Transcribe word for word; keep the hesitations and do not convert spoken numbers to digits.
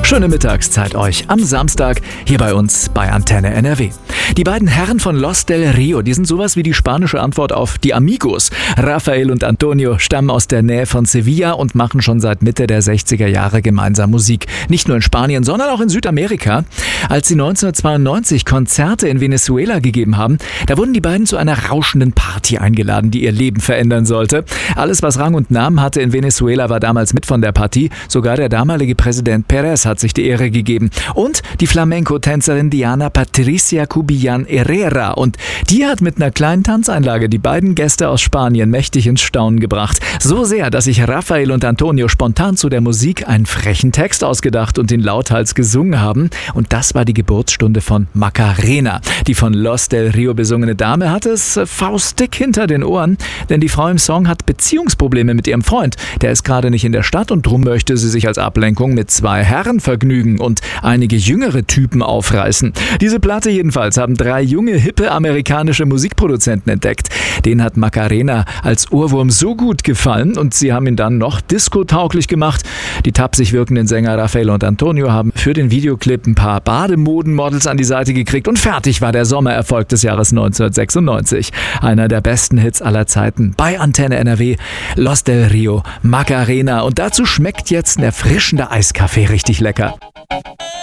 Schöne Mittagszeit euch am Samstag hier bei uns bei Antenne N R W. Die beiden Herren von Los del Rio, die sind sowas wie die spanische Antwort auf die Amigos. Rafael und Antonio stammen aus der Nähe von Sevilla und machen schon seit Mitte der sechziger Jahre gemeinsam Musik. Nicht nur in Spanien, sondern auch in Südamerika. Als sie neunzehnhundertzweiundneunzig Konzerte in Venezuela gegeben haben, da wurden die beiden zu einer rauschenden Party eingeladen, die ihr Leben verändern sollte. Alles, was Rang und Namen hatte in Venezuela, war damals mit von der Partie. Sogar der damalige Präsident Pérez hat sich die Ehre gegeben. Und die Flamenco-Tänzerin Diana Patricia Cubillan Herrera. Und die hat mit einer kleinen Tanzeinlage die beiden Gäste aus Spanien mächtig ins Staunen gebracht. So sehr, dass sich Rafael und Antonio spontan zu der Musik einen frechen Text ausgedacht und ihn lauthals gesungen haben. Und das war die Geburtsstunde von Macarena. Die von Los del Rio besungene Dame hat es faustdick hinter den Ohren, denn die Frau im Song hat Beziehungsprobleme mit ihrem Freund. Der ist gerade nicht in der Stadt und drum möchte sie sich als Ablenkung mit zwei Herren vergnügen und einige jüngere Typen aufreißen. Diese Platte jedenfalls haben drei junge, hippe amerikanische Musikproduzenten entdeckt. Denen hat Macarena als Ohrwurm so gut gefallen und sie haben ihn dann noch diskotauglich gemacht. Die tapsig wirkenden Sänger Rafael und Antonio haben für den Videoclip ein paar Bademodenmodels an die Seite gekriegt und fertig war der Sommererfolg des Jahres neunzehnhundertsechsundneunzig. Einer der besten Hits aller Zeiten bei Antenne N R W, Los del Rio, Macarena. Und dazu schmeckt jetzt ein erfrischender Eiskaffee richtig lecker.